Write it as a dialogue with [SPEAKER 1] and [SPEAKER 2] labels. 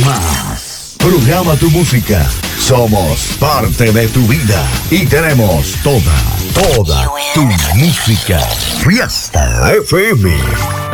[SPEAKER 1] más. Programa tu música. Somos parte de tu vida y tenemos toda tu música. Fiesta FM.